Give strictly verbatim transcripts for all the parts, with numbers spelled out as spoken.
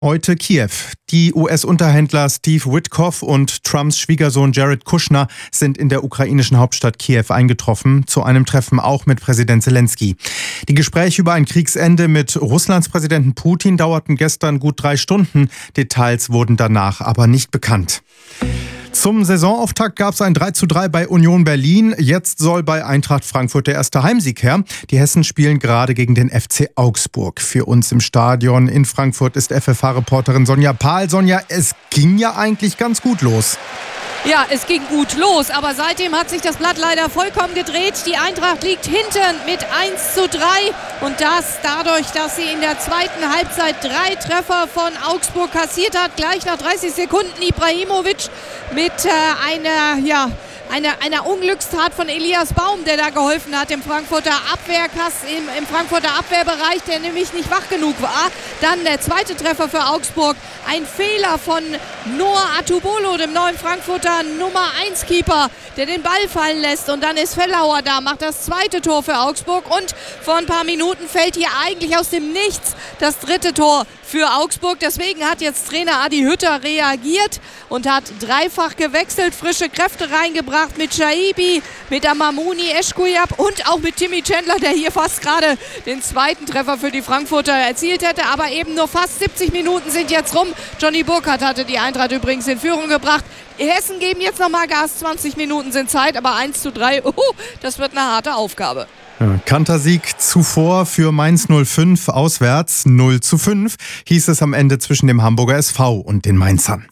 Heute Kiew. Die U S-Unterhändler Steve Witkoff und Trumps Schwiegersohn Jared Kushner sind in der ukrainischen Hauptstadt Kiew eingetroffen, zu einem Treffen auch mit Präsident Zelensky. Die Gespräche über ein Kriegsende mit Russlands Präsidenten Putin dauerten gestern gut drei Stunden. Details wurden danach aber nicht bekannt. Zum Saisonauftakt gab es ein drei zu drei bei Union Berlin. Jetzt soll bei Eintracht Frankfurt der erste Heimsieg her. Die Hessen spielen gerade gegen den F C Augsburg. Für uns im Stadion in Frankfurt ist F F H-Reporterin Sonja Pahl. Sonja, es ging ja eigentlich ganz gut los. Ja, es ging gut los, aber seitdem hat sich das Blatt leider vollkommen gedreht. Die Eintracht liegt hinten mit eins zu drei und das dadurch, dass sie in der zweiten Halbzeit drei Treffer von Augsburg kassiert hat. Gleich nach dreißig Sekunden Ibrahimovic mit äh, einer, ja, einer, einer Unglückstat von Elias Baum, der da geholfen hat im Frankfurter Abwehrkass, im, im Frankfurter Abwehrbereich, der nämlich nicht wach genug war. Dann der zweite Treffer für Augsburg, ein Fehler von Noah Atubolo, dem neuen Frankfurter Nummer eins Keeper, der den Ball fallen lässt. Und dann ist Fellauer da, macht das zweite Tor für Augsburg. Und vor ein paar Minuten fällt hier eigentlich aus dem Nichts das dritte Tor für Augsburg. Deswegen hat jetzt Trainer Adi Hütter reagiert und hat dreifach gewechselt, frische Kräfte reingebracht mit Shaibi, mit Amamouni, Eschkuyab und auch mit Timmy Chandler, der hier fast gerade den zweiten Treffer für die Frankfurter erzielt hätte. Aber eben nur fast siebzig Minuten sind jetzt rum. Johnny Burkhardt hatte die Eintracht übrigens in Führung gebracht. Hessen geben jetzt nochmal Gas, zwanzig Minuten sind Zeit, aber eins zu drei, uh, das wird eine harte Aufgabe. Ja, Kantersieg zuvor für Mainz null fünf, auswärts null zu fünf, hieß es am Ende zwischen dem Hamburger S V und den Mainzern.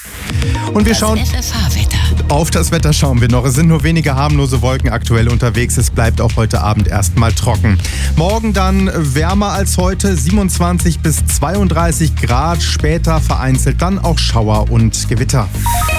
Und wir schauen F F H-Wetter. Auf das Wetter schauen wir noch. Es sind nur wenige harmlose Wolken aktuell unterwegs. Es bleibt auch heute Abend erstmal trocken. Morgen dann wärmer als heute, siebenundzwanzig bis zweiunddreißig Grad. Später vereinzelt dann auch Schauer und Gewitter.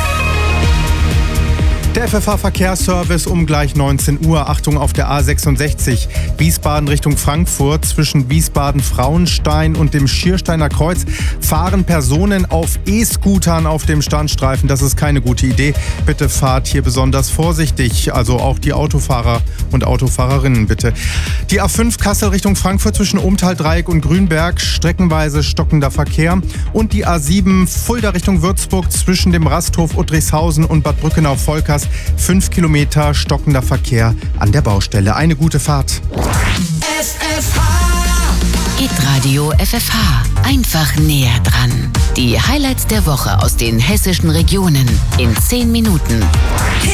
Der F F H-Verkehrsservice um gleich neunzehn Uhr. Achtung auf der A sechsundsechzig. Wiesbaden Richtung Frankfurt. Zwischen Wiesbaden-Frauenstein und dem Schiersteiner Kreuz fahren Personen auf E-Scootern auf dem Standstreifen. Das ist keine gute Idee. Bitte fahrt hier besonders vorsichtig. Also auch die Autofahrer und Autofahrerinnen bitte. Die A fünf Kassel Richtung Frankfurt zwischen Ohmtal-Dreieck und Grünberg. Streckenweise stockender Verkehr. Und die A sieben Fulda Richtung Würzburg zwischen dem Rasthof Uttrichshausen und Bad Brückenau-Volkers. Fünf Kilometer stockender Verkehr an der Baustelle. Eine gute Fahrt. F F H. Hitradio F F H. Einfach näher dran. Die Highlights der Woche aus den hessischen Regionen in zehn Minuten.